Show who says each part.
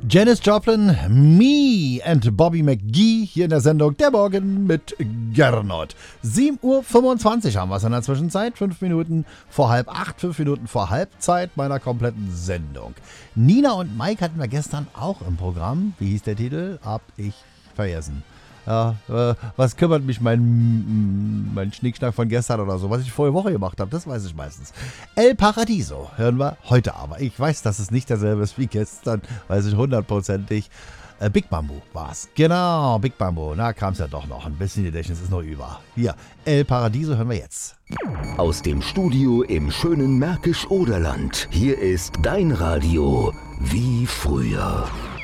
Speaker 1: Janis Joplin, Me and Bobby McGee hier in der Sendung Der Morgen mit Gernot. 7:25 Uhr haben wir es in der Zwischenzeit. 5 Minuten vor 7:30, 5 Minuten vor Halbzeit meiner kompletten Sendung. Nina und Mike hatten wir gestern auch im Programm. Wie hieß der Titel? Hab ich vergessen. Ja, was kümmert mich mein Schnickschnack von gestern oder so, was ich vorige Woche gemacht habe, das weiß ich meistens. El Paradiso hören wir heute aber. Ich weiß, dass es nicht derselbe ist wie gestern, weiß ich hundertprozentig. Big Bamboo war es. Genau, Big Bamboo. Na, kam es ja doch noch. Ein bisschen Gedächtnis ist noch über. Hier, El Paradiso hören wir jetzt.
Speaker 2: Aus dem Studio im schönen Märkisch-Oderland. Hier ist dein Radio wie früher.